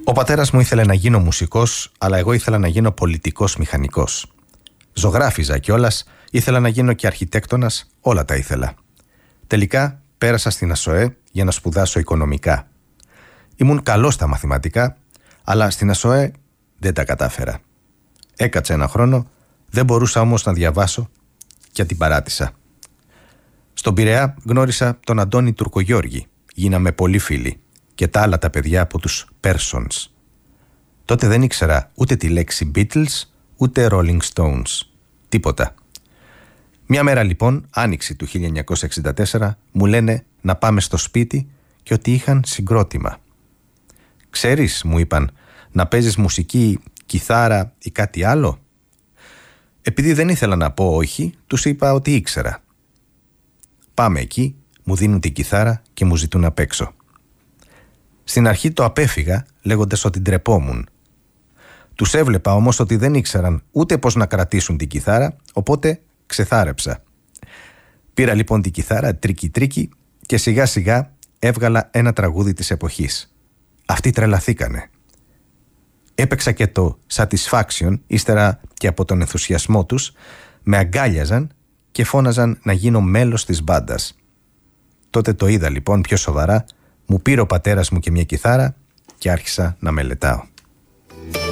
Ο πατέρας μου ήθελε να γίνω μουσικός, αλλά εγώ ήθελα να γίνω πολιτικός μηχανικός. Ζωγράφιζα κιόλας, ήθελα να γίνω και αρχιτέκτονας, όλα τα ήθελα. Τελικά πέρασα στην ΑΣΟΕ για να σπουδάσω οικονομικά. Ήμουν καλός στα μαθηματικά, αλλά στην ΑΣΟΕ δεν τα κατάφερα. Έκατσα ένα χρόνο, δεν μπορούσα όμως να διαβάσω και την παράτησα. Στον Πειραιά γνώρισα τον Αντώνη Τουρκογιώργη, γίναμε πολύ φίλοι, και τα άλλα τα παιδιά από τους Persons. Τότε δεν ήξερα ούτε τη λέξη Beatles, ούτε Rolling Stones. Τίποτα. Μια μέρα λοιπόν, άνοιξη του 1964, μου λένε να πάμε στο σπίτι και ότι είχαν συγκρότημα. «Ξέρεις», μου είπαν, «να παίζεις μουσική, κιθάρα ή κάτι άλλο?» Επειδή δεν ήθελα να πω όχι, τους είπα ότι ήξερα. Πάμε εκεί, μου δίνουν την κιθάρα και μου ζητούν απ' έξω. Στην αρχή το απέφυγα λέγοντας ότι ντρεπόμουν. Τους έβλεπα όμως ότι δεν ήξεραν ούτε πώς να κρατήσουν την κιθάρα, οπότε ξεθάρεψα. Πήρα λοιπόν την κιθάρα τρίκι-τρίκι και σιγά σιγά έβγαλα ένα τραγούδι της εποχής. Αυτοί τρελαθήκανε. Έπαιξα και το Satisfaction, ύστερα και από τον ενθουσιασμό τους με αγκάλιαζαν και φώναζαν να γίνω μέλος της μπάντας. Τότε το είδα λοιπόν πιο σοβαρά, μου πήρε ο πατέρας μου και μια κιθάρα και άρχισα να μελετάω.